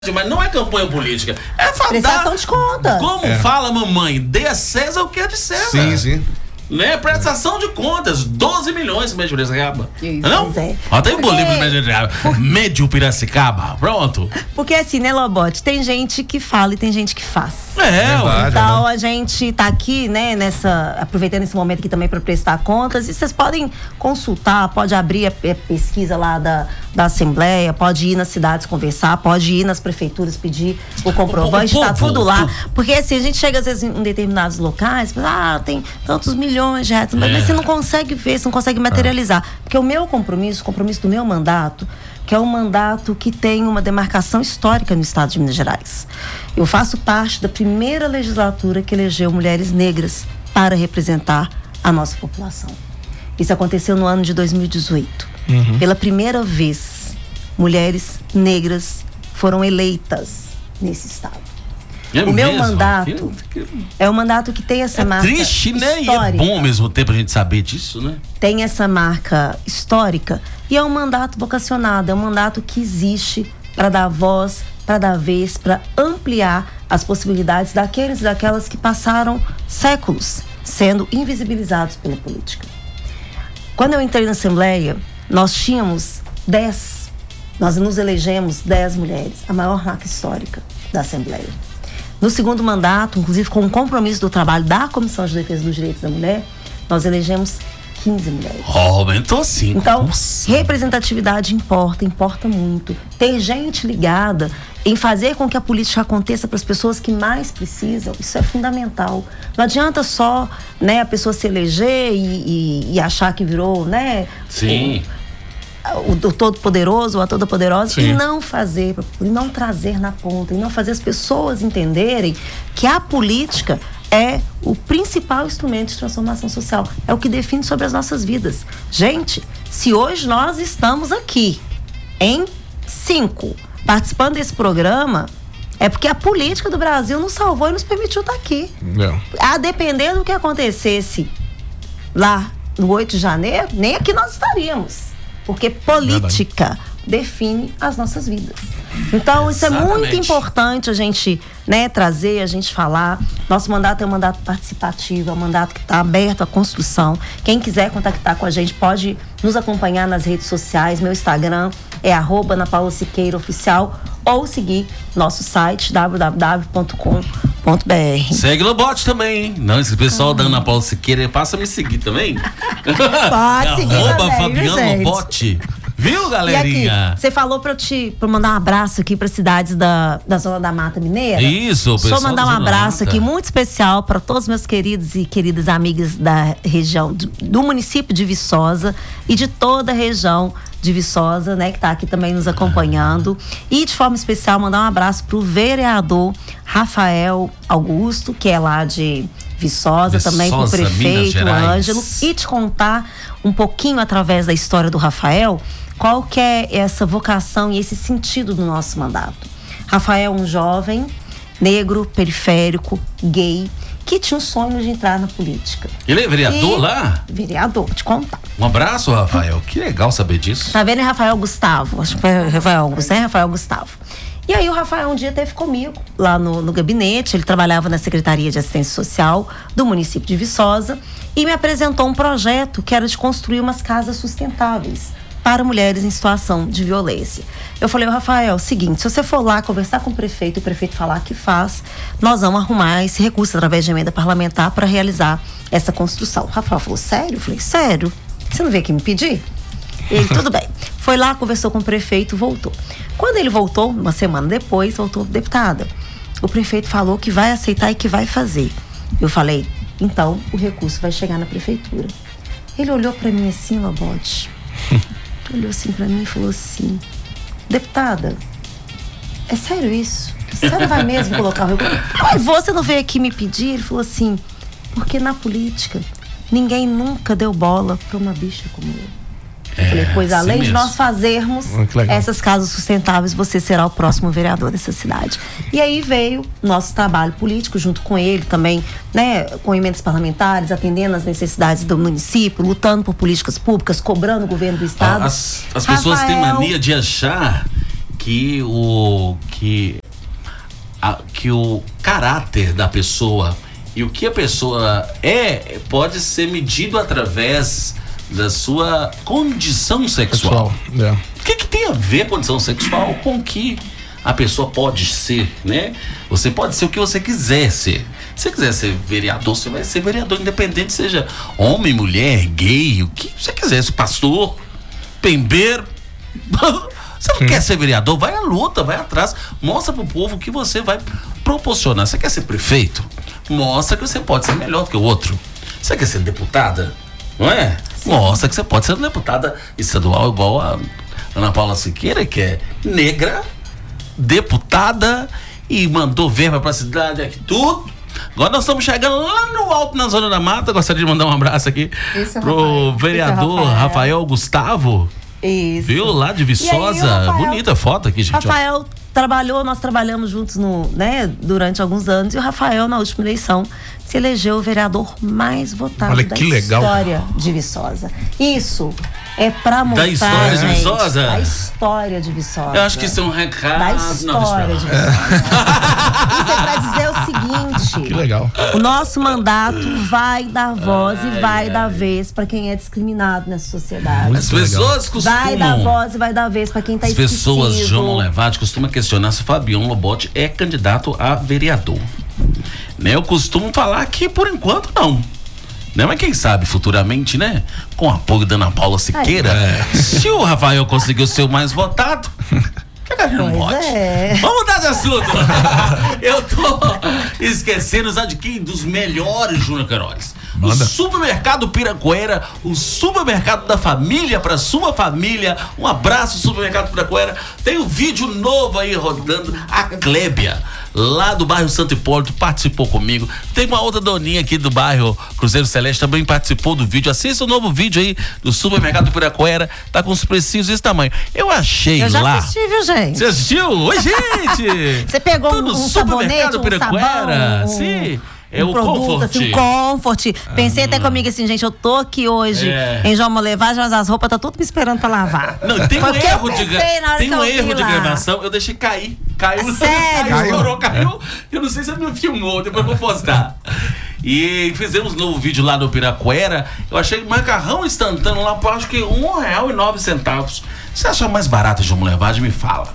Mas não é campanha política. É prestação de contas. Como fala mamãe, dê a César o que é de César. Sim, sim. Né? Prestação de contas, 12 milhões mês de Piracicaba. Isso, não? é. Ó, tem um bolinho pro mês de Piracicaba. Médio Piracicaba, pronto. Porque assim, né, Lobote? Tem gente que fala e tem gente que faz. Verdade, Então a gente tá aqui, né, aproveitando esse momento aqui também para prestar contas, e vocês podem consultar, pode abrir a pesquisa lá da Assembleia, pode ir nas cidades conversar, pode ir nas prefeituras pedir o comprovante, tá tudo lá. Porque assim, a gente chega às vezes em determinados locais, tem tantos milhões de reais, mas você não consegue ver, você não consegue materializar. Porque o meu compromisso, o compromisso do meu mandato, que é um mandato que tem uma demarcação histórica no estado de Minas Gerais. Eu faço parte da primeira legislatura que elegeu mulheres negras para representar a nossa população. Isso aconteceu no ano de 2018. Pela primeira vez, mulheres negras foram eleitas nesse estado. O meu mandato é um mandato que tem essa marca triste, né? histórica. E é bom ao mesmo tempo a gente saber disso, né? Tem essa marca histórica e é um mandato vocacionado, é um mandato que existe para dar voz, para dar vez, para ampliar as possibilidades daqueles e daquelas que passaram séculos sendo invisibilizados pela política. Quando eu entrei na Assembleia, nós tínhamos nós nos elegemos 10 mulheres, a maior marca histórica da Assembleia. No segundo mandato, inclusive com o compromisso do trabalho da Comissão de Defesa dos Direitos da Mulher, nós elegemos 15 mulheres. Aumentou sim. Então, representatividade importa muito. Ter gente ligada em fazer com que a política aconteça para as pessoas que mais precisam, isso é fundamental. Não adianta só, né, a pessoa se eleger e achar que virou, né? Sim. O todo-poderoso ou a toda-poderosa, e não fazer, e não trazer na ponta, e não fazer as pessoas entenderem que a política é o principal instrumento de transformação social, é o que define sobre as nossas vidas. Gente, se hoje nós estamos aqui em 5 participando desse programa, é porque a política do Brasil nos salvou e nos permitiu estar aqui. A depender do que acontecesse lá no 8 de janeiro, nem aqui nós estaríamos. Porque política define as nossas vidas. Então, isso é muito importante a gente, né, trazer, a gente falar. Nosso mandato é um mandato participativo, é um mandato que está aberto à construção. Quem quiser contactar com a gente pode nos acompanhar nas redes sociais. Meu Instagram é @AnaPaulaSiqueiraOficial ou seguir nosso site www.com.br. Segue no bot também, hein? Não, esse pessoal da Ana Paula Siqueira passa a me seguir também. Pode seguir também, Fabiano Lobotti. Viu, galerinha? E aqui, você falou pra eu mandar um abraço aqui para cidades da Zona da Mata Mineira. Isso, pessoal. Só mandar um abraço aqui muito especial para todos meus queridos e queridas amigas da região, do município de Viçosa e de toda a região de Viçosa, né, que tá aqui também nos acompanhando. E de forma especial mandar um abraço pro vereador Rafael Augusto, que é lá de Viçosa, também com o prefeito Ângelo, e te contar um pouquinho através da história do Rafael, qual que é essa vocação e esse sentido do nosso mandato. Rafael é um jovem negro, periférico, gay, que tinha um sonho de entrar na política. Ele é vereador lá? Vereador, vou te contar. Um abraço, Rafael. Que legal saber disso. Tá vendo, é Rafael Gustavo? Acho que é Rafael Augusto, né? Rafael Gustavo. E aí o Rafael um dia esteve comigo lá no gabinete, ele trabalhava na Secretaria de Assistência Social do município de Viçosa e me apresentou um projeto que era de construir umas casas sustentáveis para mulheres em situação de violência. Eu falei, Rafael, seguinte, se você for lá conversar com o prefeito falar que faz, nós vamos arrumar esse recurso através de emenda parlamentar para realizar essa construção. O Rafael falou, sério? Eu falei, sério? Você não veio aqui me pedir? Ele, tudo bem. Foi lá, conversou com o prefeito, voltou. Quando ele voltou, uma semana depois, voltou deputada. O prefeito falou que vai aceitar e que vai fazer. Eu falei, então o recurso vai chegar na prefeitura. Ele olhou para mim assim, Lobotti. Olhou assim para mim e falou assim, deputada, é sério isso? A senhora vai mesmo colocar o recurso? Mas você não veio aqui me pedir? Ele falou assim, porque na política ninguém nunca deu bola para uma bicha como eu. Eu falei, pois além de nós fazermos essas casas sustentáveis, você será o próximo vereador dessa cidade. E aí veio nosso trabalho político junto com ele também, né, com emendas parlamentares, atendendo às necessidades do município, lutando por políticas públicas, cobrando o governo do estado. As pessoas têm mania de achar que o caráter da pessoa e o que a pessoa pode ser medido através da sua condição sexual. O que tem a ver condição sexual com o que a pessoa pode ser, né? Você pode ser o que você quiser ser. Se você quiser ser vereador, você vai ser vereador, independente seja homem, mulher, gay, o que você quiser, pastor, pembeiro. Você não quer ser vereador? Vai à luta, vai atrás, mostra pro povo o que você vai proporcionar. Você quer ser prefeito? Mostra que você pode ser melhor do que o outro. Você quer ser deputada? Não é? Sim. Mostra que você pode ser deputada estadual igual a Ana Paula Siqueira, que é negra, deputada e mandou verba pra cidade aqui, tudo. Agora nós estamos chegando lá no alto, na Zona da Mata. Gostaria de mandar um abraço aqui pro vereador Rafael Gustavo. Isso. Viu? Lá de Viçosa. Bonita foto aqui, gente. Rafael nós trabalhamos juntos durante alguns anos. E o Rafael, na última eleição, se elegeu o vereador mais votado da história de Viçosa. Isso é pra mostrar, da história de Viçosa? Da história de Viçosa. Eu acho que isso é um recado. Da história de Viçosa. Isso é pra dizer o seguinte. Que legal. O nosso mandato vai dar voz e vai dar vez pra quem é discriminado nessa sociedade. As pessoas costumam... Vai dar voz e vai dar vez pra quem tá esquecido. As pessoas, João Levade, costumam questionar se Fabião Lobotti é candidato a vereador. Né? Eu costumo falar que por enquanto não. Né? Mas quem sabe futuramente, né? Com o apoio da Ana Paula Siqueira, se o Rafael conseguiu ser o mais votado, Vamos mudar de assunto. Eu tô esquecendo, sabe de quem? Dos melhores, Júnior Queiroz. O Supermercado Piraquara, o supermercado da família para sua família. Um abraço, Supermercado Piraquara. Tem um vídeo novo aí rodando. A Clébia, lá do bairro Santo Hipólito, participou comigo. Tem uma outra doninha aqui do bairro Cruzeiro Celeste, também participou do vídeo. Assista o novo vídeo aí do Supermercado Piraquara. Tá com os precinhos desse tamanho. Eu achei lá. Eu já assisti, viu, gente? Você assistiu? Oi, gente! Você pegou um Supermercado Piraquara? Sim. É o produto, Comfort. Assim, o Comfort. Pensei até comigo assim, gente, eu tô aqui hoje em João Levade, mas as roupas tá tudo me esperando pra lavar. Não, tem um erro de gravação, eu deixei cair. Caiu. Sério? Caiu. Eu não sei se você me filmou, depois eu vou postar. E fizemos um novo vídeo lá no Piraquara. Eu achei macarrão instantâneo lá por acho que R$1,09. Você acha mais barato de João Levade? Me fala.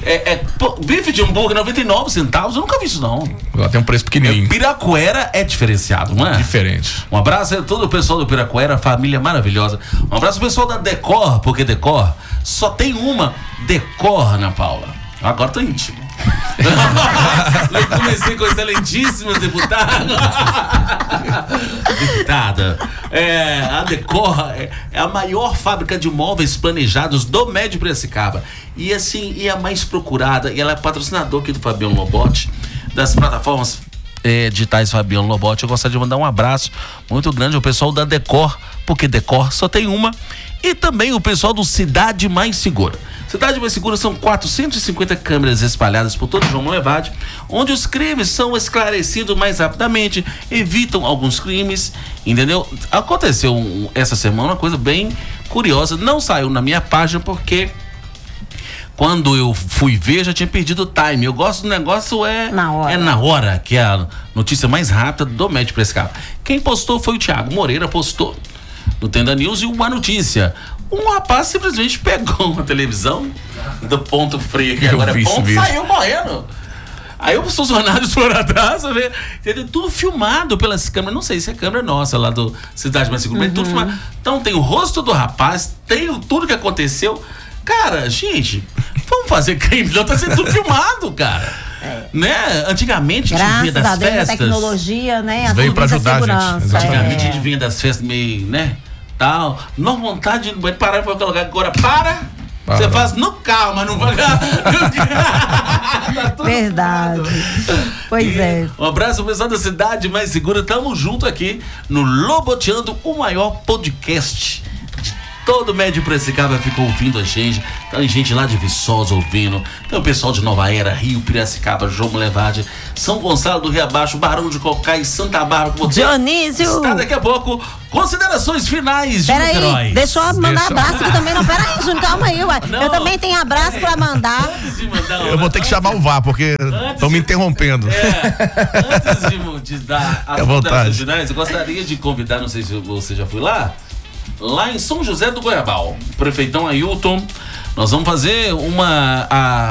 Bife de hambúrguer 99 centavos, eu nunca vi isso não. Agora tem um preço pequenininho. Piraquara é diferenciado, não é? Diferente. Um abraço a todo o pessoal do Piraquara, família maravilhosa. Um abraço ao pessoal da Decor, porque Decor só tem uma Decor, Ana Paula. Agora tô íntimo. Eu comecei com excelentíssimas deputadas. Deputada, a Decor é a maior fábrica de móveis planejados do Médio Piracicaba. E assim, e a mais procurada. E ela é patrocinador aqui do Fabião Lobotti, das plataformas digitais Fabião Lobotti. Eu gostaria de mandar um abraço muito grande ao pessoal da Decor, porque Decor só tem uma. E também o pessoal do Cidade Mais Segura. Cidade Mais Segura são 450 câmeras espalhadas por todo João Levade, onde os crimes são esclarecidos mais rapidamente, evitam alguns crimes, entendeu? Aconteceu essa semana uma coisa bem curiosa, não saiu na minha página porque quando eu fui ver já tinha perdido o time. Eu gosto do negócio na hora, que é a notícia mais rápida do Médio Piracicaba. Quem postou foi o Thiago Moreira, postou no Tenda News, e uma notícia: um rapaz simplesmente pegou uma televisão do ponto frio, que agora é ponto, saiu correndo. Aí os funcionários foram atrás, tudo filmado pelas câmeras. Não sei se é câmera nossa lá do Cidade Mais Segura, mas tudo filmado. Então tem o rosto do rapaz, tem tudo que aconteceu. Cara, gente, vamos fazer crime, não tá sendo tudo filmado, cara. Né? Antigamente a gente vinha das festas. A tecnologia, né? Veio pra ajudar a gente. Antigamente a gente vinha das festas meio, né? Tal. Não vontade de ir no banheiro, parar em qualquer lugar. Agora você faz no carro, mas não vai. Tá verdade. Pois é. Um abraço ao pessoal da Cidade Mais Segura. Tamo junto aqui no Loboteando, o maior podcast Todo o Médio Piracicaba ficou ouvindo a gente. Tem gente lá de Viçosa ouvindo. Tem o pessoal de Nova Era, Rio, Piracicaba, João Levade, São Gonçalo do Rio Abaixo, Barão de Cocai, Santa Bárbara. Dionísio! Está daqui a pouco. Considerações finais, Peraí, Herói. deixa eu mandar abraço aqui também. Não, peraí, Júnior, calma aí, ué. Não. Eu também tenho abraço pra mandar. Antes de mandar Eu vou ter que chamar o VAR, porque estão me interrompendo. Antes de dar as considerações finais, eu gostaria de convidar, não sei se você já foi lá em São José do Goiabal, prefeitão Ailton. Nós vamos fazer